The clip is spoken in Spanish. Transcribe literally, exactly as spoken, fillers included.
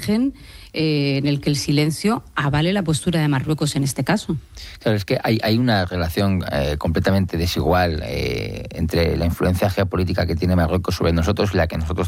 margen eh, en el que el silencio avale la postura de Marruecos en este caso. Claro, es que hay, hay una relación eh, completamente desigual eh, entre la influencia geopolítica que tiene Marruecos sobre nosotros y la que nosotros